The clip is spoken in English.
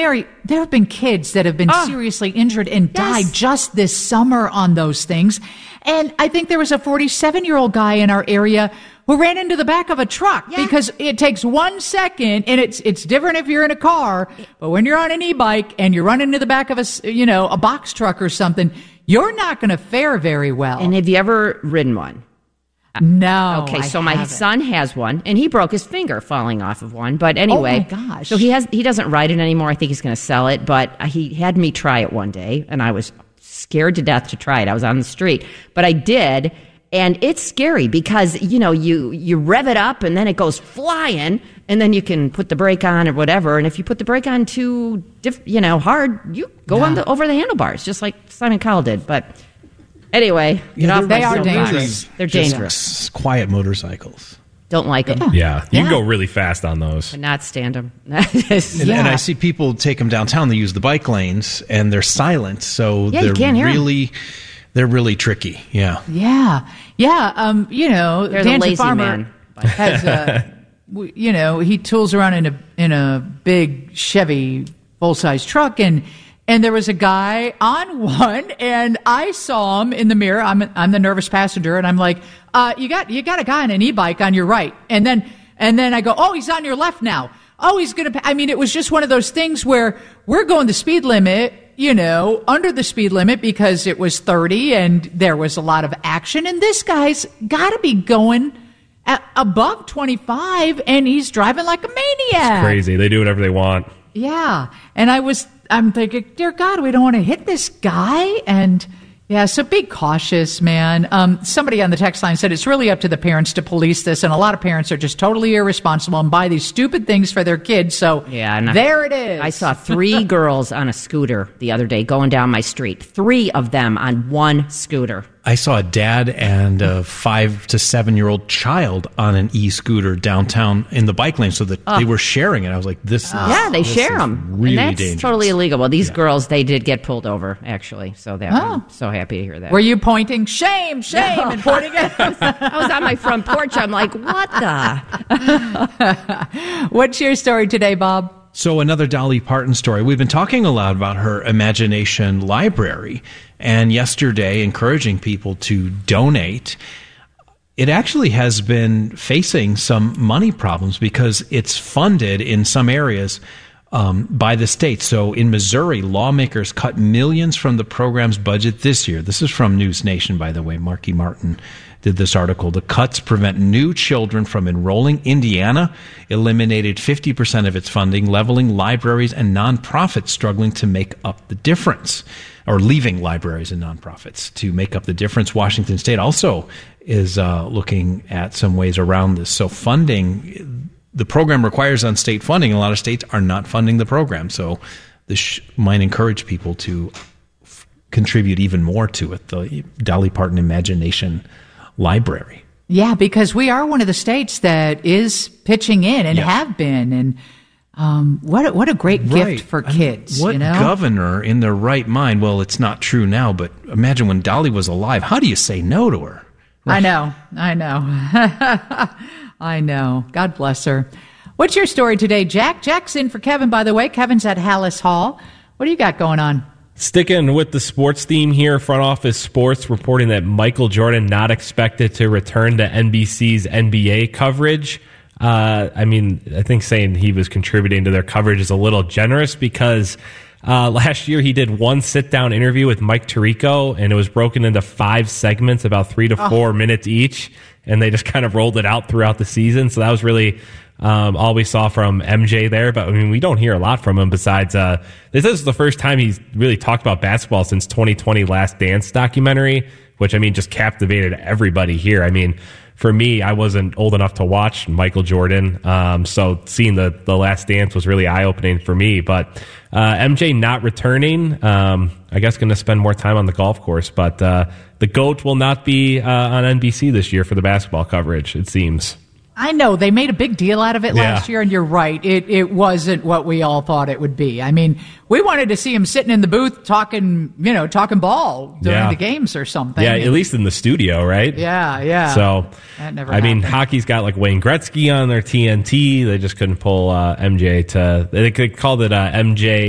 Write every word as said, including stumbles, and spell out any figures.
Mary, there have been kids that have been oh, seriously injured and yes. died just this summer on those things. And I think there was a forty-seven-year-old guy in our area who ran into the back of a truck yeah. because it takes one second, and it's it's different if you're in a car, but when you're on an e-bike and you run into the back of a, you know, a box truck or something, you're not going to fare very well. And have you ever ridden one? No. Okay, I so my haven't. son has one, and he broke his finger falling off of one. But anyway, oh my gosh. So he has he doesn't ride it anymore. I think he's going to sell it. But he had me try it one day, and I was scared to death to try it. I was on the street, but I did, and it's scary because you know you you rev it up, and then it goes flying, and then you can put the brake on or whatever. And if you put the brake on too, diff, you know, hard, you go yeah. on the over the handlebars, just like Simon Cowell did. But anyway, get yeah, off my they are soapbox. dangerous. They're Just dangerous. Quiet motorcycles. Don't like them. Yeah, you Yeah. can go really fast on those. But not stand them. And, Yeah. and I see people take them downtown. They use the bike lanes, and they're silent, so Yeah, you they're can't hear 'em. really, they're really tricky. Yeah. Yeah. Yeah. Um, you know, They're the Dan's a lazy farmer man. has a, w- you know, he tools around in a in a big Chevy full size truck, and and there was a guy on one, and I saw him in the mirror. I'm I'm the nervous passenger, and I'm like, uh, you got you got a guy on an e-bike on your right, and then and then I go, oh, he's on your left now. Oh, he's gonna. I mean, it was just one of those things where we're going the speed limit, you know, under the speed limit because it was thirty and there was a lot of action, and this guy's got to be going at above twenty-five, and he's driving like a maniac. Crazy. They do whatever they want. Yeah. And I was, I'm thinking, dear God, we don't want to hit this guy. And yeah, so be cautious, man. Um, somebody on the text line said it's really up to the parents to police this. And a lot of parents are just totally irresponsible and buy these stupid things for their kids. So Yeah, and there it is. I saw three girls on a scooter the other day going down my street. Three of them on one scooter. I saw a dad and a five to seven year old child on an e-scooter downtown in the bike lane, so that Oh. they were sharing it. I was like, "This is Yeah, they this share is them. Really and that's dangerous. totally illegal. Well, these Yeah. girls, they did get pulled over, actually. So that, Oh. I'm so happy to hear that. Were you pointing, shame, shame, No. and pointing at I was on my front porch. I'm like, what the? What's your story today, Bob? So another Dolly Parton story. We've been talking a lot about her Imagination Library, and yesterday encouraging people to donate. It actually has been facing some money problems because it's funded in some areas um, by the state. So in Missouri, lawmakers cut millions from the program's budget this year. This is from News Nation, by the way. Marky Martin did this article. The cuts prevent new children from enrolling. Indiana eliminated fifty percent of its funding, leveling libraries and nonprofits struggling to make up the difference, or leaving libraries and nonprofits to make up the difference. Washington State also is uh, looking at some ways around this. So funding, the program requires on state funding. A lot of states are not funding the program. So this sh- might encourage people to f- contribute even more to it. The Dolly Parton Imagination Library. Yeah, because we are one of the states that is pitching in and Yeah. have been. And um, what a, what a great Right. gift for I mean, kids. what you know? governor in their right mind? Well, it's not true now, but imagine when Dolly was alive. How do you say no to her? I know. I know. I know. God bless her. What's your story today, Jack? Jack's in for Kevin, by the way. Kevin's at Hallis Hall. What do you got going on? Sticking with the sports theme here, Front Office Sports reporting that Michael Jordan not expected to return to N B C's N B A coverage. Uh, I mean, I think saying he was contributing to their coverage is a little generous because uh, last year he did one sit-down interview with Mike Tirico, and it was broken into five segments, about three to four oh. minutes each, and they just kind of rolled it out throughout the season. So that was really Um, all we saw from M J there, but I mean, we don't hear a lot from him besides, uh, this is the first time he's really talked about basketball since twenty twenty Last Dance documentary, which I mean, just captivated everybody here. I mean, for me, I wasn't old enough to watch Michael Jordan. Um, so seeing the, the Last Dance was really eye opening for me, but, uh, M J not returning, um, I guess going to spend more time on the golf course, but, uh, the GOAT will not be, uh, on N B C this year for the basketball coverage, it seems. I know they made a big deal out of it Yeah. last year, and you're right. It it wasn't what we all thought it would be. I mean, we wanted to see him sitting in the booth talking, you know, talking ball during Yeah. the games or something. Yeah, at least in the studio, right? Yeah, yeah. So, That never I mean, happened. hockey's got like Wayne Gretzky on their T N T. They just couldn't pull uh, M J to. They called it uh, M J